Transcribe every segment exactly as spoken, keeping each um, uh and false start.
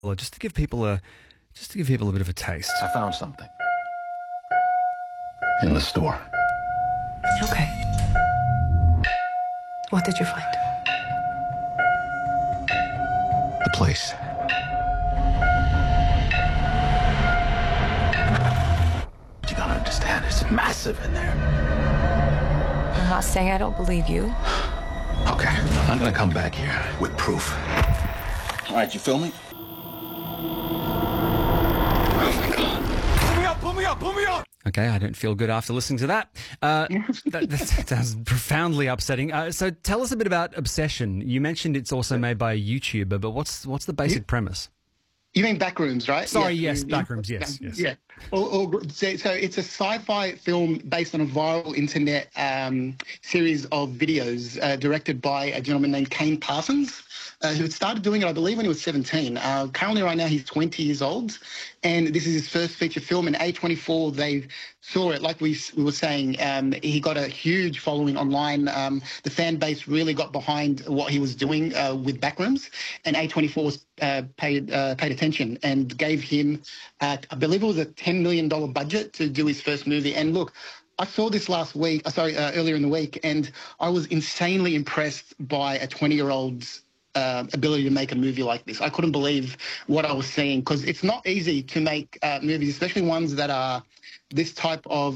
Well, just to give people a just to give people a bit of a taste. I found something in the store. Okay. What did you find? The place. You gotta understand, it's massive in there. I'm not saying I don't believe you. Okay, I'm gonna come back here with proof. All right, you feel me? Oh my God. Pull me up, pull me up, pull me up! Okay, I don't feel good after listening to that. Uh, that, that sounds profoundly upsetting. Uh, so tell us a bit about Obsession. You mentioned it's also made by a YouTuber, but what's what's the basic premise? You mean Backrooms, right? Sorry, yes, yes, Backrooms, yes, yes. Yeah. Or, or, so, so it's a sci-fi film based on a viral internet um, series of videos uh, directed by a gentleman named Kane Parsons, uh, who had started doing it, I believe, when he was seventeen. Uh, currently, right now, he's twenty years old, and this is his first feature film. And A twenty-four, they saw it, like we, we were saying. Um, he got a huge following online. Um, the fan base really got behind what he was doing uh, with Backrooms, and A twenty-four was uh, paid uh, paid attention and gave him, uh, I believe it was a ten million dollars budget to do his first movie. And look, I saw this last week, uh, sorry, uh, earlier in the week, and I was insanely impressed by a twenty-year-old's uh, ability to make a movie like this. I couldn't believe what I was seeing, because it's not easy to make uh, movies, especially ones that are this type of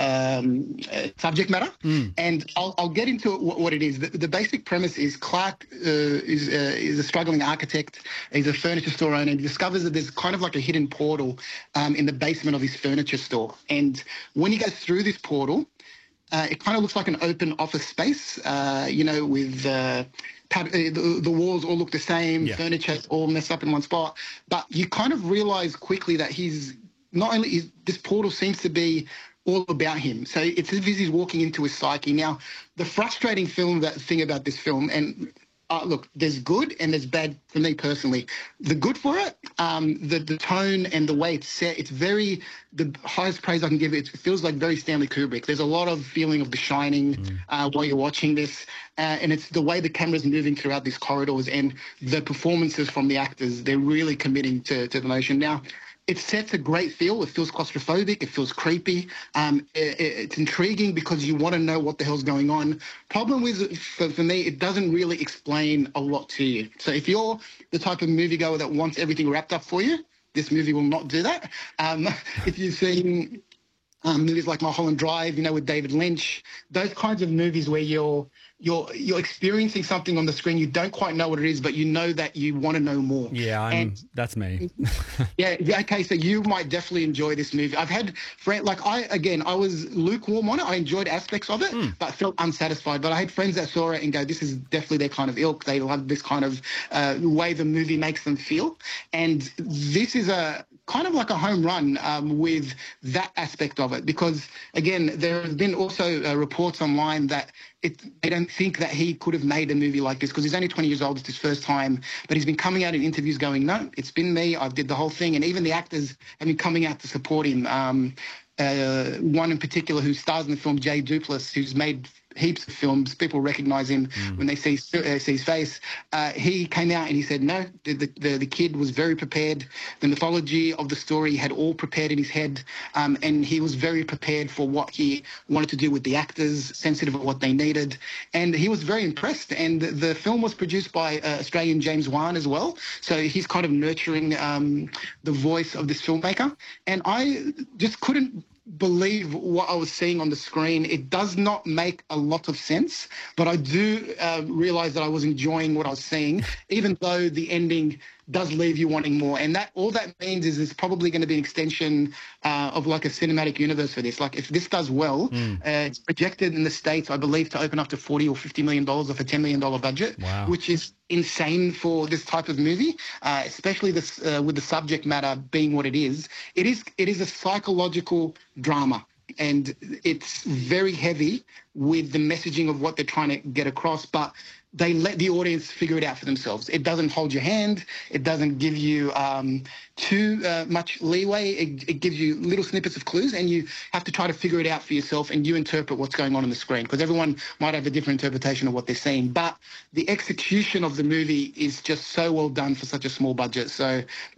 um, uh, subject matter. Mm. And I'll, I'll get into it, what, what it is. The, the basic premise is Clark uh, is, uh, is a struggling architect. He's a furniture store owner, and he discovers that there's kind of like a hidden portal um, in the basement of his furniture store. And when he goes through this portal, uh, it kind of looks like an open office space, uh, you know, with... Uh, The, the walls all look the same, yeah. Furniture all messed up in one spot. But you kind of realize quickly that he's not only is this portal seems to be all about him. So it's as if he's walking into his psyche. Now, the frustrating film that thing about this film, and uh, look, there's good and there's bad for me personally. The good for it, um, the the tone and the way it's set, it's very, the highest praise I can give it, it feels like very Stanley Kubrick. There's a lot of feeling of The Shining mm. uh, while you're watching this, uh, and it's the way the camera's moving throughout these corridors and the performances from the actors. They're really committing to, to the motion. Now, it sets a great feel. It feels claustrophobic. It feels creepy. Um, it, it's intriguing because you want to know what the hell's going on. Problem with, for, for me, it doesn't really explain a lot to you. So if you're the type of moviegoer that wants everything wrapped up for you, this movie will not do that. Um, if you've seen um, movies like Mulholland Drive, you know, with David Lynch, those kinds of movies where you're you're you're experiencing something on the screen, you don't quite know what it is, but you know that you want to know more. Yeah, I'm, and, that's me. yeah, okay, so you might definitely enjoy this movie. I've had friends, like I, again, I was lukewarm on it. I enjoyed aspects of it, mm. but felt unsatisfied. But I had friends that saw it and go, this is definitely their kind of ilk. They love this kind of uh, way the movie makes them feel. And this is a kind of like a home run um, with that aspect of it, because, again, there have been also uh, reports online that It, they don't think that he could have made a movie like this because he's only twenty years old. It's his first time. But he's been coming out in interviews going, no, it's been me. I did the whole thing. And even the actors have been coming out to support him. Um, uh, one in particular who stars in the film, Jay Duplass, who's made heaps of films. People recognise him mm. when they see, uh, see his face. Uh, he came out and he said, no, the, the, the kid was very prepared. The mythology of the story had all prepared in his head, um, and he was very prepared for what he wanted to do with the actors, sensitive of what they needed. And he was very impressed. And the film was produced by uh, Australian James Wan as well. So he's kind of nurturing um, the voice of this filmmaker. And I just couldn't believe what I was seeing on the screen. It does not make a lot of sense, but I do uh, realize that I was enjoying what I was seeing, even though the ending does leave you wanting more. And that all that means is it's probably going to be an extension uh, of like a cinematic universe for this. Like if this does well, mm. uh, it's projected in the States, I believe, to open up to forty or fifty million dollars off a ten million dollars budget, wow. which is insane for this type of movie, uh, especially this uh, with the subject matter being what it is. It is it is a psychological drama. and it's very heavy with the messaging of what they're trying to get across, but they let the audience figure it out for themselves. It doesn't hold your hand. It doesn't give you um, too uh, much leeway. It, it gives you little snippets of clues, and you have to try to figure it out for yourself, and you interpret what's going on on the screen, because everyone might have a different interpretation of what they're seeing. But the execution of the movie is just so well done for such a small budget. So